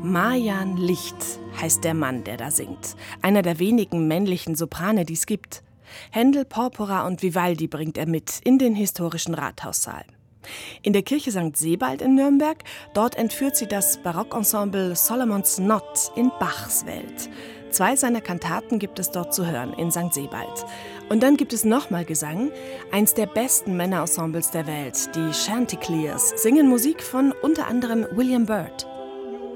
Marjan Licht heißt der Mann, der da singt. Einer der wenigen männlichen Soprane, die es gibt. Händel, Porpora und Vivaldi bringt er mit in den historischen Rathaussaal. In der Kirche St. Sebald in Nürnberg, dort entführt sie das Barockensemble Solomons Knot in Bachs Welt. 2 seiner Kantaten gibt es dort zu hören in St. Sebald. Und dann gibt es nochmal Gesang. Eins der besten Männerensembles der Welt, die Chanticleers, singen Musik von unter anderem William Byrd.